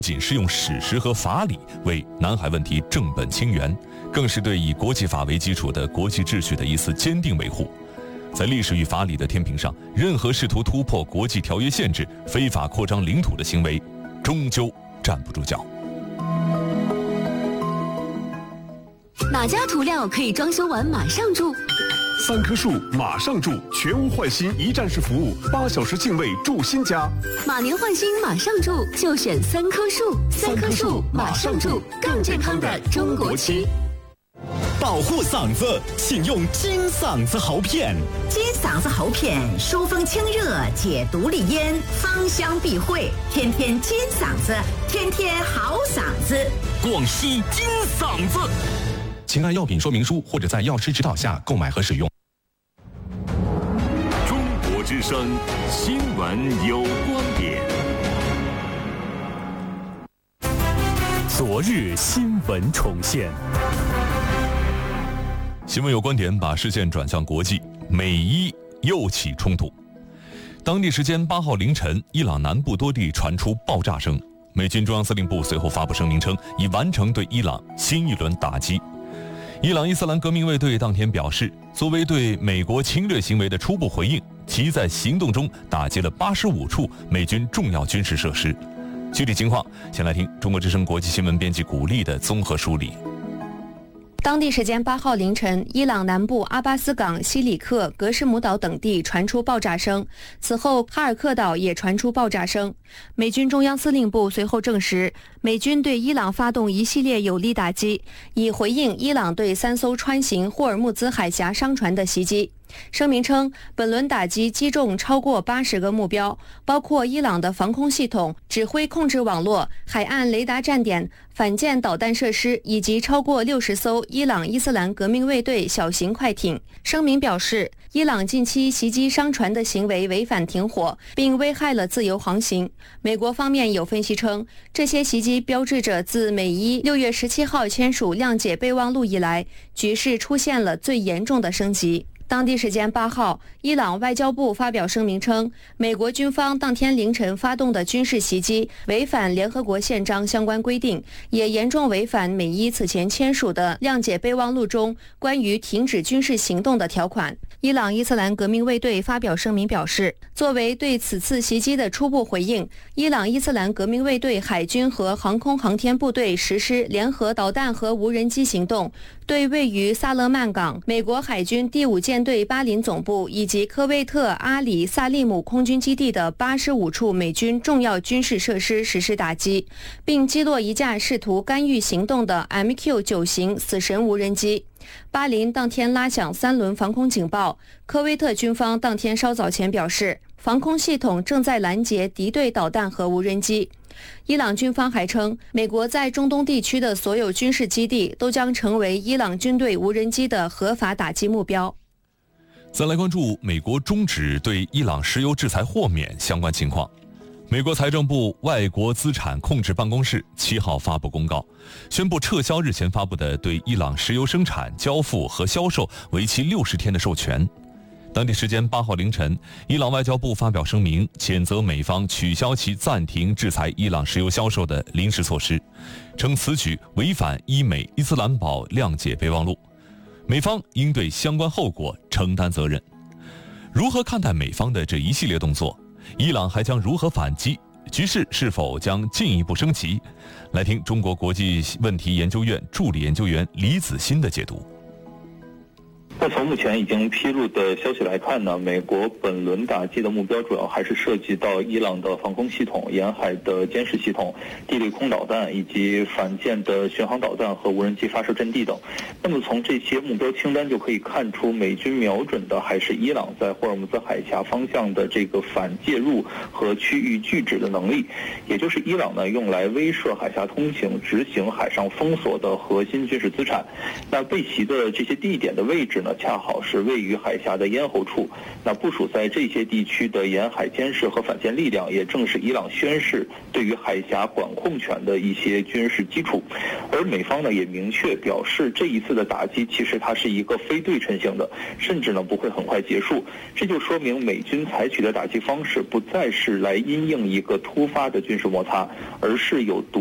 仅是用史实和法理为南海问题正本清源，更是对以国际法为基础的国际秩序的一次坚定维护。在历史与法理的天平上，任何试图突破国际条约限制、非法扩张领土的行为，终究站不住脚。 哪家涂料可以装修完马上住 ？3棵树马上住，全屋换新一站式服务，8小时净位住新家。 马年换新马上住，就选3棵树。3棵树马上住，更健康的中国区。 保护嗓子，请用金嗓子喉片。 金嗓子喉片，疏风清热，解毒利咽，芳香避秽，天天金嗓子，天天好嗓子。 广西金嗓子。 请按药品说明书或者在药师指导下购买和使用。 中国之声，新闻有观点。 昨日新闻重现。 新闻有观点，把视线转向国际，美伊又起冲突。当地时间8号凌晨，伊朗南部多地传出爆炸声，美军中央司令部随后发布声明称，已完成对伊朗新一轮打击。伊朗伊斯兰革命卫队当天表示，作为对美国侵略行为的初步回应，其在行动中打击了85处美军重要军事设施。具体情况，先来听中国之声国际新闻编辑古丽的综合梳理。 当地时间8号凌晨，伊朗南部阿巴斯港、西里克、格什姆岛等地传出爆炸声，此后哈尔克岛也传出爆炸声。美军中央司令部随后证实，美军对伊朗发动一系列有力打击，以回应伊朗对3艘穿行霍尔木兹海峡商船的袭击。声明称，本轮打击击中超过80个目标，包括伊朗的防空系统、指挥控制网络、海岸雷达站点、反舰导弹设施以及超过60艘伊朗伊斯兰革命卫队小型快艇。声明表示，伊朗近期袭击商船的行为违反停火，并危害了自由航行。美国方面有分析称，这些袭击标志着自美伊6月17号签署谅解备忘录以来，局势出现了最严重的升级。当地时间8号，伊朗外交部发表声明称，美国军方当天凌晨发动的军事袭击违反联合国宪章相关规定，也严重违反美伊此前签署的谅解备忘录中关于停止军事行动的条款。伊朗伊斯兰革命卫队发表声明表示，作为对此次袭击的初步回应，伊朗伊斯兰革命卫队海军和航空航天部队实施联合导弹和无人机行动，对位于萨勒曼港美国海军第5舰队巴林总部以及科威特阿里萨利姆空军基地的85处美军重要军事设施实施打击，并击落一架试图干预行动的 MQ-9 型死神无人机。巴林当天拉响3轮防空警报，科威特军方当天稍早前表示，防空系统正在拦截敌对导弹和无人机。伊朗军方还称，美国在中东地区的所有军事基地都将成为伊朗军队无人机的合法打击目标。 再来关注美国终止对伊朗石油制裁豁免相关情况。美国财政部外国资产控制办公室7号发布公告，宣布撤销日前发布的对伊朗石油生产、交付和销售为期60天的授权。当地时间8号凌晨，伊朗外交部发表声明，谴责美方取消其暂停制裁伊朗石油销售的临时措施，称此举违反伊美伊斯兰堡谅解备忘录，美方应对相关后果承担责任。如何看待美方的这一系列动作？伊朗还将如何反击？局势是否将进一步升级？来听中国国际问题研究院助理研究员李子欣的解读。 那从目前已经披露的消息来看呢，美国本轮打击的目标主要还是涉及到伊朗的防空系统、沿海的监视系统、地对空导弹以及反舰的巡航导弹和无人机发射阵地等。那么从这些目标清单就可以看出，美军瞄准的还是伊朗在霍尔木兹海峡方向的这个反介入和区域拒止的能力，也就是伊朗呢用来威慑海峡通行、执行海上封锁的核心军事资产。那被袭的这些地点的位置呢， 呢，恰好是位于海峡的咽喉处。那部署在这些地区的沿海监视和反舰力量，也正是伊朗宣示对于海峡管控权的一些军事基础。而美方呢，也明确表示，这一次的打击其实它是一个非对称性的，甚至呢不会很快结束。这就说明美军采取的打击方式不再是来因应一个突发的军事摩擦，而是有